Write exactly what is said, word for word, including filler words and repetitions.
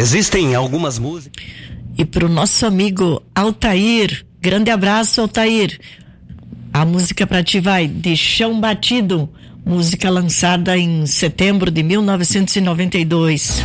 Existem algumas músicas. E pro nosso amigo Altair, grande abraço, Altair. A música pra ti vai, De Chão Batido, música lançada em setembro de mil novecentos e noventa e dois.